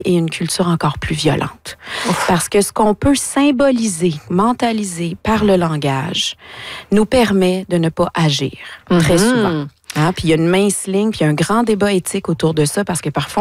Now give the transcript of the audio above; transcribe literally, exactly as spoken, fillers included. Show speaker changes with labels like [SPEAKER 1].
[SPEAKER 1] et une culture encore plus violente. Ouf. Parce que ce qu'on peut symboliser, mentaliser par le langage nous permet de ne pas agir mm-hmm. très souvent. Hein? Puis il y a une mince ligne, puis il y a un grand débat éthique autour de ça parce que parfois